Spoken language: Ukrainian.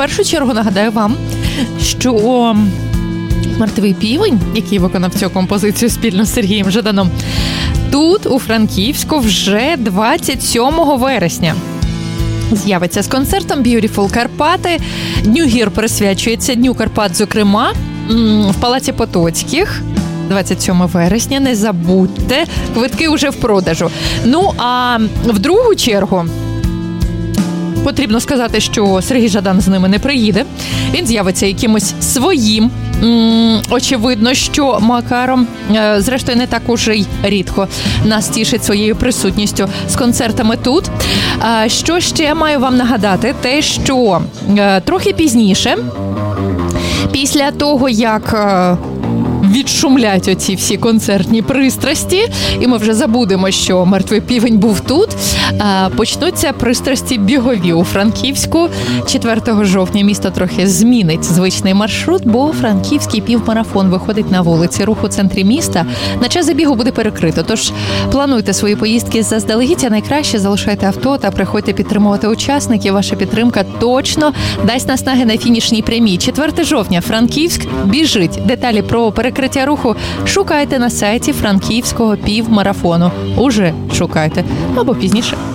першу чергу нагадаю вам, що «Мертвий півень», який виконав цю композицію спільно з Сергієм Жаданом, тут, у Франківську, вже 27 вересня. З'явиться з концертом «Beautiful Карпати». Дню гір присвячується Дню Карпат, зокрема, в Палаці Потоцьких. 27 вересня, не забудьте, квитки вже в продажу. Ну, а в другу чергу потрібно сказати, що Сергій Жадан з ними не приїде. Він з'явиться якимось своїм, очевидно, що макаром. Зрештою, не так уже й рідко нас тішить своєю присутністю з концертами тут. Що ще маю вам нагадати? Те, що трохи пізніше, після того, як відшумлять оці всі концертні пристрасті, і ми вже забудемо, що «Мертвий півень» був тут, почнуться пристрасті бігові у Франківську. 4 жовтня місто трохи змінить звичний маршрут, бо франківський півмарафон виходить на вулиці. Рух у центрі міста на час забігу буде перекрито, тож плануйте свої поїздки заздалегідь, а найкраще залишайте авто та приходьте підтримувати учасників. Ваша підтримка точно дасть наснаги на фінішній прямій. 4 жовтня, Франківськ біжить. Деталі про перекриття руху шукайте на сайті Франківського півмарафону. Уже шукайте. Або пізніше.